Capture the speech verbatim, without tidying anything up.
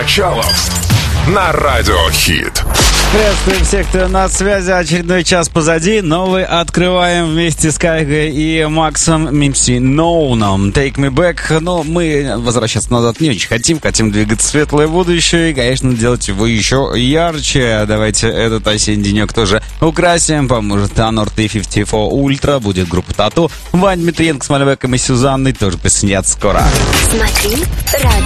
Мочалов на Радио Хит. Приветствуем всех, кто на связи. Очередной час позади. Новый открываем вместе с Кайгой и Максом Мимси Ноуном. Take me back. Но мы возвращаться назад не очень хотим. Хотим двигаться в светлое будущее и, конечно, делать его еще ярче. Давайте этот осенний денек тоже украсим. Поможет Honor ти пятьдесят четыре Ultra. Будет группа Тату. Вань Дмитриенко с Мальбеком и Сюзанной тоже присоединятся скоро. Смотри, радио.